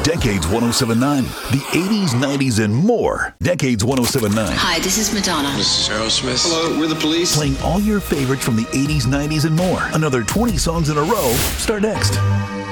Decades 1079. The 80s, 90s, and more. Decades 1079. Hi, this is Madonna. This is Aerosmith. Hello, we're the Police. Playing all your favorites from the 80s, 90s, and more. Another 20 songs in a row. Start next.